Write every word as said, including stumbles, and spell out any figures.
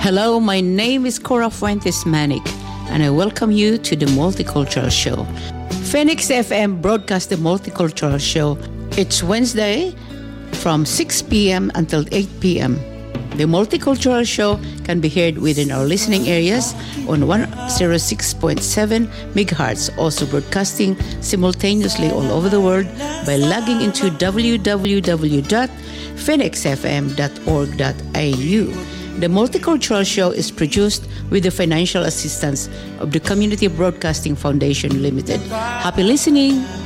Hello, my name is Cora Fuentes Manic, and I welcome you to the Multicultural Show. Phoenix F M broadcasts the Multicultural Show. It's Wednesday from six p.m. until eight p.m. The Multicultural Show can be heard within our listening areas on one oh six point seven megahertz, also broadcasting simultaneously all over the world by logging into w w w dot phoenix f m dot org dot a u. The Multicultural Show is produced with the financial assistance of the Community Broadcasting Foundation Limited. Happy listening!